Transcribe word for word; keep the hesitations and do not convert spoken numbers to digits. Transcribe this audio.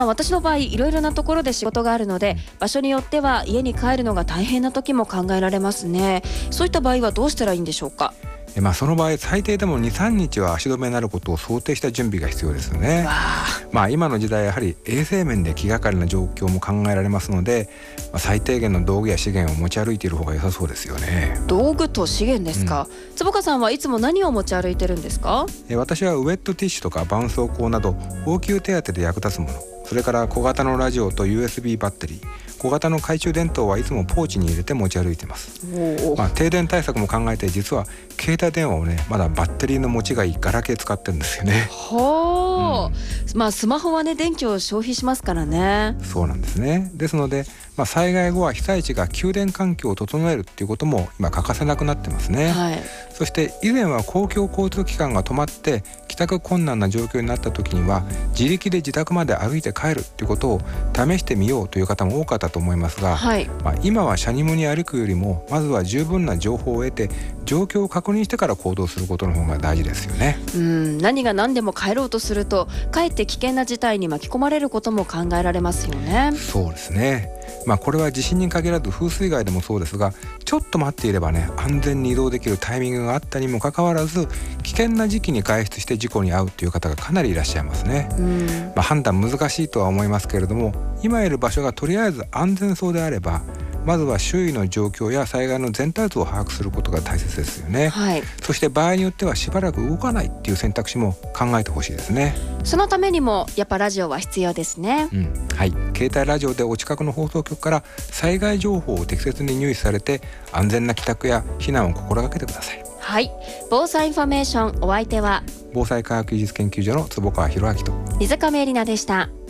私の場合いろいろなところで仕事があるので、場所によっては家に帰るのが大変な時も考えられますね。そういった場合はどうしたらいいんでしょうか？ まあ、その場合最低でも にさんにちは足止めになることを想定した準備が必要ですよね。まあ、今の時代やはり衛生面で気がかりな状況も考えられますので、まあ、最低限の道具や資源を持ち歩いている方が良さそうですよね。 道具と資源ですか、うん、坪川さんはいつも何を持ち歩いてるんですか？ 私はウェットティッシュとか絆創膏など応急手当で役立つもの、それから小型のラジオと ユーエスビー バッテリー、小型の懐中電灯はいつもポーチに入れて持ち歩いてます。まあ、停電対策も考えて、実は携帯電話をねまだバッテリーの持ちがいいガラケー使ってるんですよね。 はあ、うん、まあスマホはね電気を消費しますからね。 そうなんですね。ですので、まあ、災害後は被災地が給電環境を整えるっていうことも今欠かせなくなってますね、はい、そして以前は公共交通機関が止まって帰宅困難な状況になった時には自力で自宅まで歩いて帰るっていうことを試してみようという方も多かったと思いますが、はい、まあ、今は車にもに歩くよりもまずは十分な情報を得て状況を確認してから行動することの方が大事ですよね。 うん、何が何でも帰ろうとするとかえって危険な事態に巻き込まれることも考えられますよね。 そうですね。まあ、これは地震に限らず風水害でもそうですが、ちょっと待っていればね安全に移動できるタイミングがあったにもかかわらず危険な時期に外出して事故に遭うという方がかなりいらっしゃいますね。うん、まあ、判断難しいとは思いますけれども、今いる場所がとりあえず安全そうであればまずは周囲の状況や災害の全体像を把握することが大切ですよね、はい、そして場合によってはしばらく動かないっていう選択肢も考えてほしいですね。 そのためにもやっぱラジオは必要ですね、 うん、はい、携帯ラジオでお近くの放送局から災害情報を適切に入手されて安全な帰宅や避難を心がけてください。 はい、防災インフォメーション、お相手は防災科学技術研究所の坪川博明と水上絵里奈でした。